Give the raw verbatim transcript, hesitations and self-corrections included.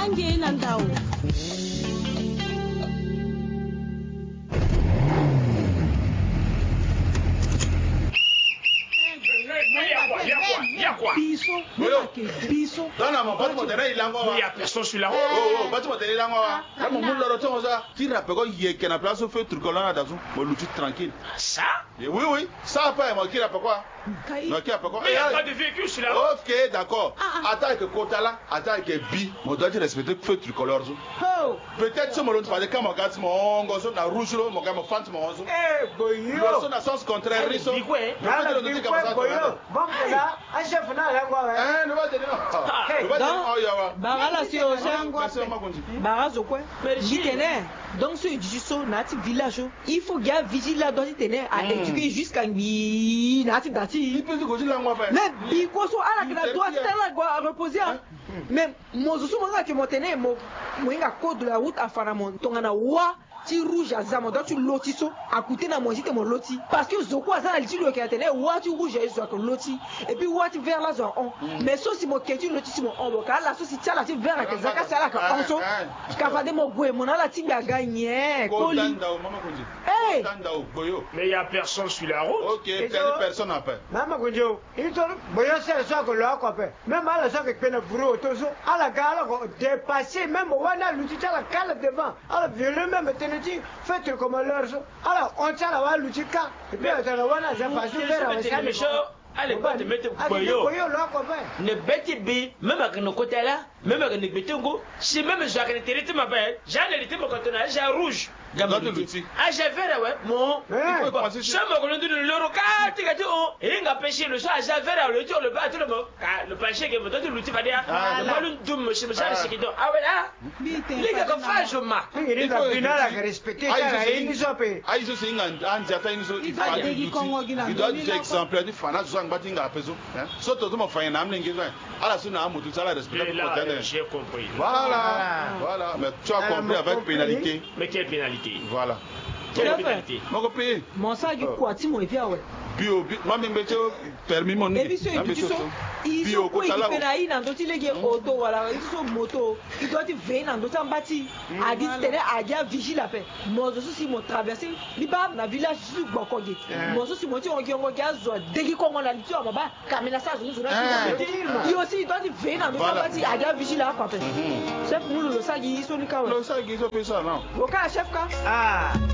Nangi Nandao. Biso, biso. Dona mon pote mon terrain il a il y a personne sur la route. Oh oh, pote mon terrain il a moi. Là mon monde là tu ça. Tu rappelles quoi il y a qu'un place au feu tricolore dans son mon lutte tranquille. Ça? Oui oui, ça pas moi qui rappelle quoi? Non qui rappelle quoi? Il y a pas de véhicule sur la route. OK, d'accord. Attends que quota là, attends que bi, mon doit respecter feu tricolore. Oh. Peut-être ce moment tu quand mon gars mon gosse na rouge là, mon gars mon fante mon gosse. Eh boyo. Gosse na sens contraire riso. Bi quoi? Là le boyo. Bon là, un chef na là quoi. Eh, ne va te dire. Ne va te dire. Bagala si o jangwa. Bagazo quoi? Bitene. Donc ce jiso nati village, il faut qu'il y ait vigile là dans tenir à éduquer jusqu'à ni nati dati. Il peut se goûter la moi faire. Mais bikoso ala que la doit stella quoi reposer. Mais moi je suis moi que mon tenir mo moinga code de la route à Faramon. Tongana wa ti rouge à zamo donc tu lotiso à côté na moi j'étais mon loti parce que zoko à ça elle dit le qui a tenir wa tu rouge et soit que loti et puis wa tu vert là genre on mais so si mo keti loti si mo on donc là so si tia là tu vert que zaka ça là que on so kafade mo gwe mon la ti ga gagner coli eh mais il y a personne sur la route. OK, personne n'a peur. Mama kunjo il to boyo c'est ça que là quoi même à la ça que pena buro to so à la gare dépasser même wana luti la cale devant alors violent même faites comme leur alors on tient la lutika et puis on a wana za fasu vers le méchant allez pas te mettre boyo ne bête bi même avec nos côtés là même avec les bétongo c'est même Jacques ne t'érite ma belle j'ai hérité mon canton j'ai rouge ah j'ai vert ouais mon ça me connaît de l'euro quatre gâteau et il a pêché le soir j'ai vert le tour le bas tout le monde le pêcher que me donne l'outil va dire le ballon doum monsieur monsieur c'est qui donc ah ouais là les gars comme ça je marque il a final à respecter ça il nous a payé ah ils sont en diata ils sont il doit être exemplaire du fanat zo ngbatinga apeso so to to mo fa na amle ngezwa ala so na amutu sala respecter pour protéger j'ai compris voilà voilà mais tu as compris avec pénalité mais quelle pénalité voilà quelle pénalité mon copain mon ça du quoi ti mo e via ouais bio moi même beto permis mon et puis c'est du so bio ko sala ko na ina ndo ti lege auto wala so moto il doit venir dans d'autres bâti a dit télé a dia vigile a fait moi je suis mon traverser li ba na village su gbokoge moi je suis mon ti on ngongo gazo degi ko ngona li tu baba kamela sa zo zo na il aussi il doit venir dans d'autres bâti a dia vigile a quoi fait chef nous le ça gi so ni ka le ça gi so fait ça non au cas chef ka ah